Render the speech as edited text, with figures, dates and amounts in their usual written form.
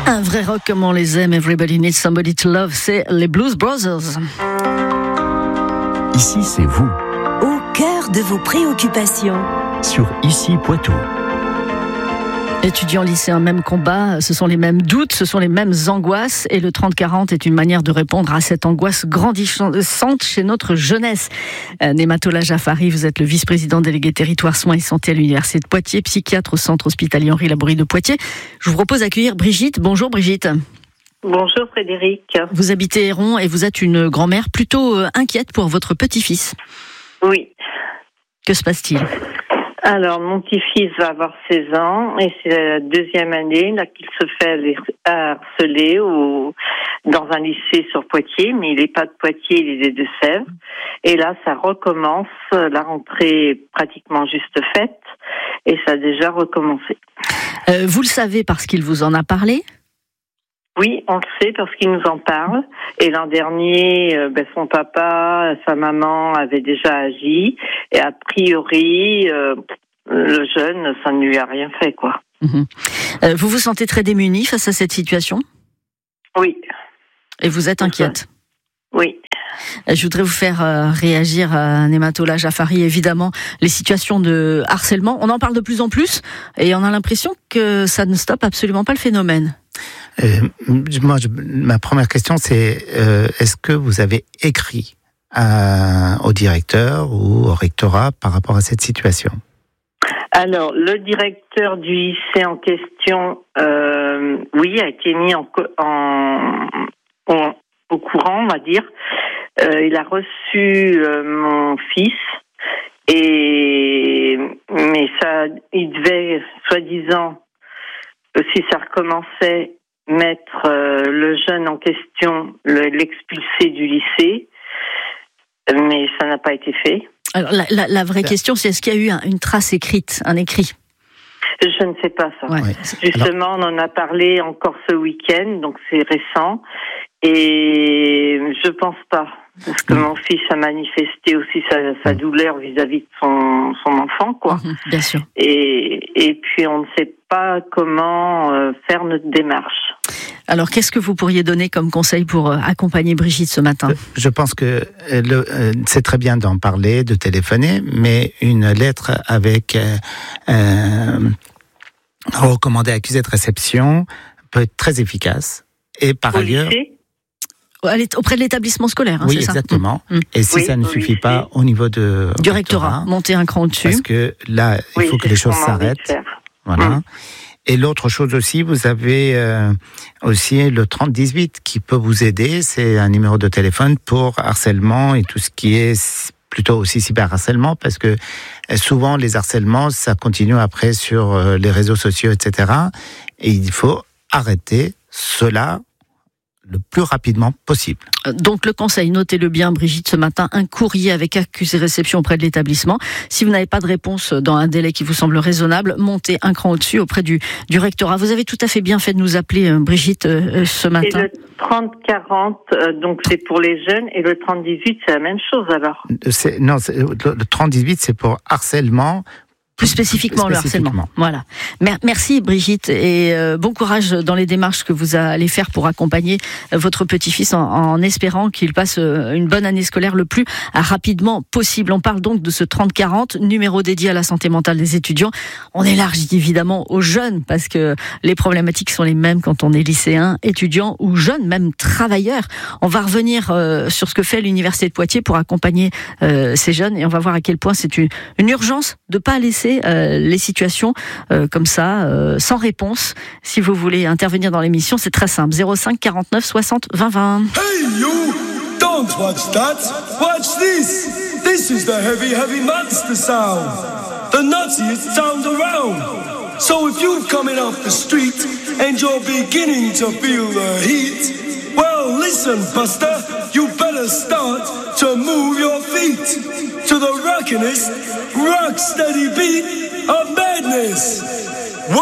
Un vrai rock comme on les aime, Everybody Needs Somebody to Love, c'est les Blues Brothers. Ici, c'est vous. Au cœur de vos préoccupations. Sur Ici Poitou. Étudiants, lycéens, même combat, ce sont les mêmes doutes, ce sont les mêmes angoisses, et le 30-40 est une manière de répondre à cette angoisse grandissante chez notre jeunesse. Nematola Jaffari, vous êtes le vice-président délégué territoire soins et santé à l'université de Poitiers, psychiatre au centre hospitalier Henri Laborie de Poitiers. Je vous propose d'accueillir Brigitte. Bonjour Brigitte. Bonjour Frédéric. Vous habitez Héron et vous êtes une grand-mère plutôt inquiète pour votre petit-fils. Oui. Que se passe-t-il ? Alors, mon petit-fils va avoir 16 ans et c'est la deuxième année là qu'il se fait harceler dans un lycée sur Poitiers, mais il n'est pas de Poitiers, il est des Deux-Sèvres. Et là, ça recommence, la rentrée est pratiquement juste faite et ça a déjà recommencé. Vous le savez parce qu'il vous en a parlé ? Oui, on le sait parce qu'il nous en parle. Et l'an dernier, son papa, sa maman avaient déjà agi. Et a priori, le jeune, ça ne lui a rien fait, quoi. Vous vous sentez très démunie face à cette situation ? Oui. Et vous êtes inquiète ? Oui. Je voudrais vous faire réagir à Nematola Jaffari. Évidemment, les situations de harcèlement, on en parle de plus en plus. Et on a l'impression que ça ne stoppe absolument pas le phénomène. Ma première question, c'est est-ce que vous avez écrit au directeur ou au rectorat par rapport à cette situation ? Alors, le directeur du lycée en question, oui, a été mis au courant, on va dire. Il a reçu mon fils, mais ça, il devait, soi-disant, si ça recommençait, mettre le jeune en question, l'expulser du lycée, mais ça n'a pas été fait. Alors la vraie question, c'est est-ce qu'il y a eu une trace écrite, un écrit ? Je ne sais pas ça. Ouais. Justement, on en a parlé encore ce week-end, donc c'est récent, et je pense pas. Parce que mon fils a manifesté aussi sa douleur vis-à-vis de son enfant, quoi. Bien sûr. Et puis on ne sait pas comment faire notre démarche. Alors, qu'est-ce que vous pourriez donner comme conseil pour accompagner Brigitte ce matin ? Je pense que c'est très bien d'en parler, de téléphoner, mais une lettre avec recommandé accusé de réception peut être très efficace. Et par ailleurs... lycée ? Auprès de l'établissement scolaire, oui, c'est ça ? Exactement. Et si ça ne suffit pas, au niveau du rectorat, monter un cran au-dessus. Parce que là, il faut que les choses s'arrêtent. Voilà. Et l'autre chose aussi, vous avez aussi le 3018 qui peut vous aider. C'est un numéro de téléphone pour harcèlement et tout ce qui est plutôt aussi cyberharcèlement, parce que souvent les harcèlements, ça continue après sur les réseaux sociaux, etc. Et il faut arrêter cela le plus rapidement possible. Donc le conseil, notez-le bien Brigitte, ce matin, un courrier avec accusé de réception auprès de l'établissement. Si vous n'avez pas de réponse dans un délai qui vous semble raisonnable, montez un cran au-dessus auprès du rectorat. Vous avez tout à fait bien fait de nous appeler, Brigitte, ce matin. Et le 30-40, donc c'est pour les jeunes, et le 30-18, c'est la même chose alors ? Le 30-18, c'est pour harcèlement. Plus spécifiquement le harcèlement. Voilà. Merci Brigitte et bon courage dans les démarches que vous allez faire pour accompagner votre petit-fils en espérant qu'il passe une bonne année scolaire le plus rapidement possible. On parle donc de ce 30-40, numéro dédié à la santé mentale des étudiants. On élargit évidemment aux jeunes parce que les problématiques sont les mêmes quand on est lycéen, étudiant ou jeune, même travailleur. On va revenir sur ce que fait l'université de Poitiers pour accompagner ces jeunes et on va voir à quel point c'est une urgence de pas laisser les situations comme ça, sans réponse. Si vous voulez intervenir dans l'émission, c'est très simple. 05 49 60 20 20. Hey you! Don't watch that! Watch this! This is the heavy, heavy monster sound! The nuttiest sound around! So if you're coming off the street and you're beginning to feel the heat, well listen, Buster, you better start to move your feet to the rockin'est, rock steady beat of madness.